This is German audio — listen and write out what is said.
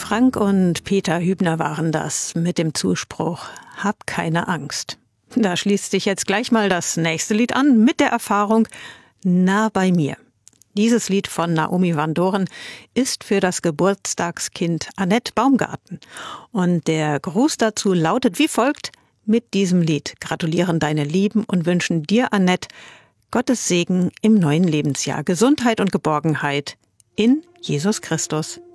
Frank und Peter Hübner waren das mit dem Zuspruch: Hab keine Angst. Da schließt sich jetzt gleich mal das nächste Lied an mit der Erfahrung: Nah bei mir. Dieses Lied von Naomi van Doren ist für das Geburtstagskind Annette Baumgarten. Und der Gruß dazu lautet wie folgt: Mit diesem Lied gratulieren deine Lieben und wünschen dir, Annette, Gottes Segen im neuen Lebensjahr, Gesundheit und Geborgenheit in Jesus Christus.